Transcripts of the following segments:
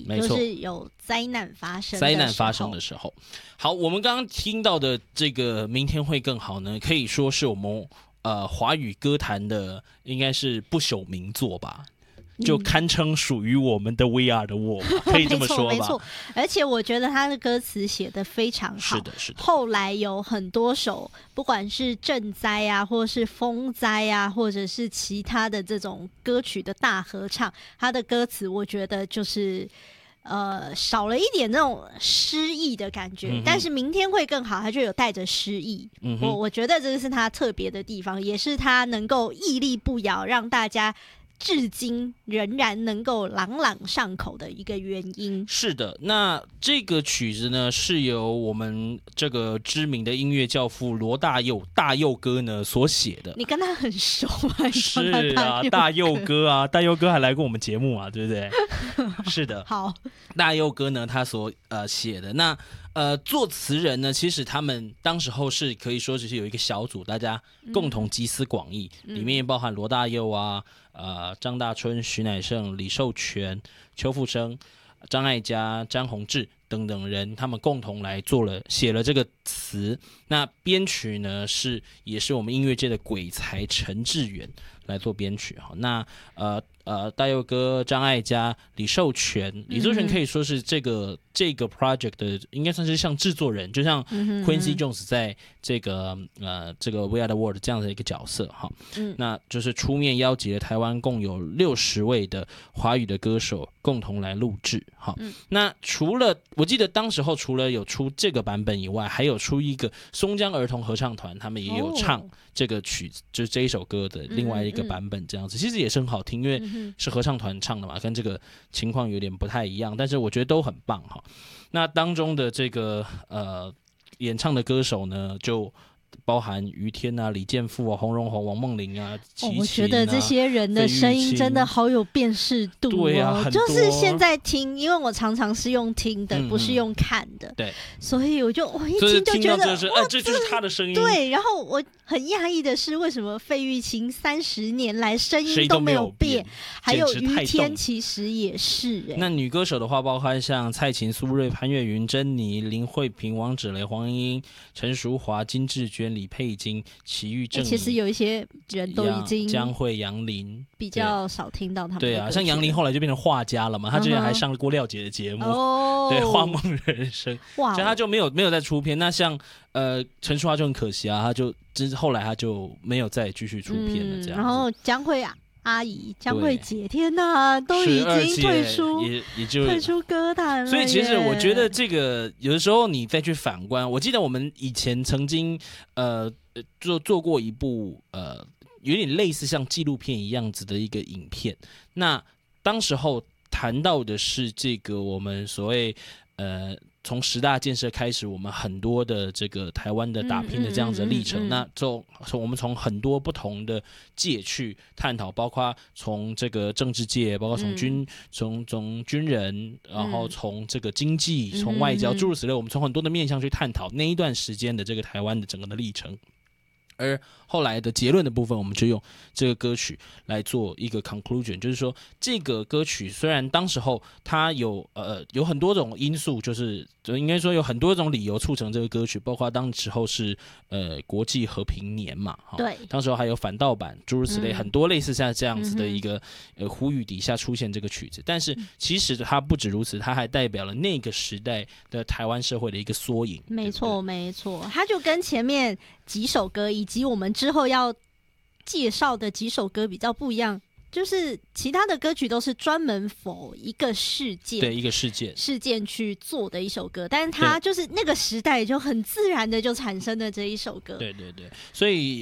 就是有灾难发生的时候。好，我们刚刚听到的这个明天会更好呢，可以说是我们华语歌坛的应该是不朽名作吧。就堪称属于我们的 We Are the World， 可以这么说吧。 没错，而且我觉得他的歌词写得非常好。 是的。 后来有很多首，不管是赈灾啊，或是风灾啊，或者是其他的这种歌曲的大合唱，他的歌词我觉得就是少了一点那种诗意的感觉，但是明天会更好，他就有带着诗意。我觉得这个是他特别的地方，也是他能够屹立不摇，让大家至今仍然能够朗朗上口的一个原因。 是的，那这个曲子呢，是由我们这个知名的音乐教父罗大佑大佑哥呢所写的。 你跟他很熟吗？ 是啊，大佑哥啊，大佑哥还来过我们节目啊，对不对？是的。 好， 大佑哥呢，他所写的那作词人呢，其实他们当时候是可以说只是有一个小组，大家共同集思广益，里面也包含罗大佑啊。张大春、徐乃盛、李寿全、邱富生、张艾嘉、张宏志等等人，他们共同来写了这个词。那编曲呢也是我们音乐界的鬼才陈志远来做编曲。那大佑哥、张艾嘉、李寿全可以说是这个 project 的应该算是像制作人，就像 Quincy Jones 在这个We Are the World 这样的一个角色哈。那就是出面邀集了台湾共有60位的华语的歌手共同来录制。好，那我记得当时候除了有出这个版本以外，还有出一个松江儿童合唱团，他们也有唱这个曲子，就是这一首歌的另外一个版本这样子。其实也是很好听，因为是合唱团唱的嘛，跟这个情况有点不太一样，但是我觉得都很棒哈。那当中的这个演唱的歌手呢，就包含于天啊、李健富啊、洪荣宏、王梦玲啊、齐秦啊， 我觉得这些人的声音真的好有辨识度哦。 对啊， 就是现在听，因为我常常是用听的，不是用看的， 对， 所以我一听就觉得， 这就是他的声音。 对，然后我很讶异的是，为什么费玉清30年来声音都没有变，还有于天其实也是。 那女歌手的话，包括像蔡琴、苏芮、潘越云、珍妮、林慧萍、王芷蕾、黄莺莺、陈淑华、金智娟、李佩金、齐豫、郑怡， 其实有一些人都已经江蕙、杨林比较少听到他们的歌曲。 对啊，像杨林后来就变成画家了嘛，他之前还上了郭廖姐的节目，对，画梦人生，所以他就没有再出片。那像陈淑桦就很可惜啊，后来他就没有再继续出片了这样子。 然后江蕙阿姨、江蕙姐，天哪，都已经退出歌坛了。 所以其实我觉得这个有的时候你再去反观，我记得我们以前曾经做过一部有点类似像纪录片一样子的一个影片。那当时候谈到的是这个我们所谓从10大建设开始，我们很多的这个台湾的打拼的这样子的历程。那我们从很多不同的界去探讨，包括从这个政治界，包括从军人，然后从这个经济，从外交，诸如此类，我们从很多的面向去探讨那一段时间的这个台湾的整个的历程。而后来的结论的部分，我们就用这个歌曲来做一个 conclusion， 就是说这个歌曲虽然当时候它有很多种因素，就应该说有很多种理由促成这个歌曲，包括当时候是国际和平年嘛， 对， 当时候还有反盗版诸如此类，很多类似像这样子的一个呼吁底下出现这个曲子。但是其实它不止如此，它还代表了那个时代的台湾社会的一个缩影。 没错，没错，它就跟前面几首歌以及我们之后要介绍的几首歌比较不一样，就是其他的歌曲都是专门否一个事件， 对，一个事件去做的一首歌，但是它就是那个时代就很自然的就产生了这一首歌。 对，所以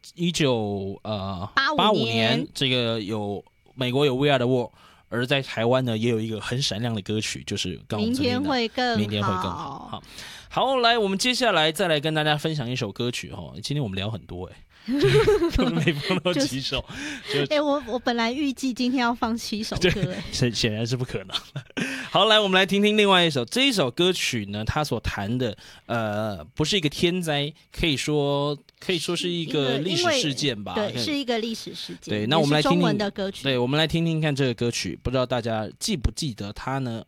1985年这个美国有 We Are the World， 而在台湾呢也有一个很闪亮的歌曲，就是明天会更好。好，来，我们接下来再来跟大家分享一首歌曲哈。今天我们聊很多没放到几首。 我本来预计今天要放7首歌， 显然是不可能。好，来，我们来听听另外一首。这一首歌曲呢，它所谈的不是一个天灾，可以说是一个历史事件吧。 对，是一个历史事件。 对，那我们来听听中文的歌曲。 对，我们来听听看这个歌曲，不知道大家记不记得它呢？